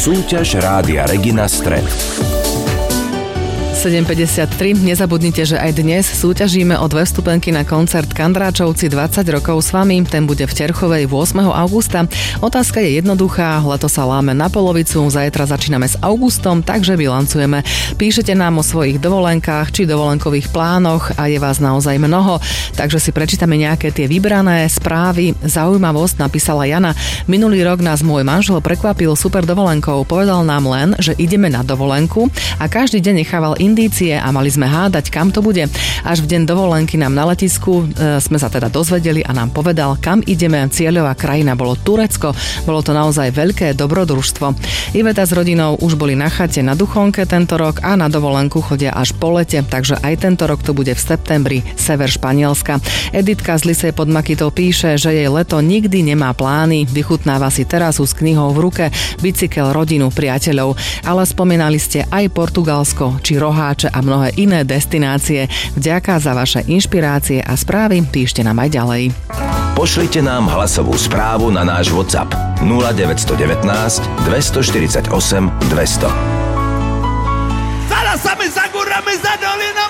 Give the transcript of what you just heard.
Súťaž Rádia Regina Stred. 7.53. Nezabudnite, že aj dnes súťažíme o 2 vstupenky na koncert Kandráčovci 20 rokov s vami. Ten bude v Terchovej 8. augusta. Otázka je jednoduchá, leto sa láme na polovicu, zajtra začíname s augustom, takže bilancujeme. Píšete nám o svojich dovolenkách či dovolenkových plánoch a je vás naozaj mnoho, takže si prečítame nejaké tie vybrané správy. Zaujímavosť napísala Jana. Minulý rok nás môj manžel prekvapil super dovolenkou. Povedal nám len, že ideme na dovolenku a každý deň nechával indície a mali sme hádať, kam to bude. Až v deň dovolenky nám na letisku sme sa teda dozvedeli a nám povedal, kam ideme. Cieľová krajina bolo Turecko. Bolo to naozaj veľké dobrodružstvo. Iveta s rodinou už boli na chate na Duchonke tento rok a na dovolenku chodia až po lete, takže aj tento rok to bude v septembri, sever Španielska. Editka z Lisej pod Makitou píše, že jej leto nikdy nemá plány, vychutnáva si terasu s knihou v ruke, bicykel, rodinu, priateľov, ale spomínali ste aj Portugalsko či Roháče a mnohé iné destinácie. Vďaka za vaše inšpirácie a správy, píšte nám aj ďalej. Pošlite nám hlasovú správu na náš WhatsApp 0919 248 200. Za lasami, za górami, za dolinou.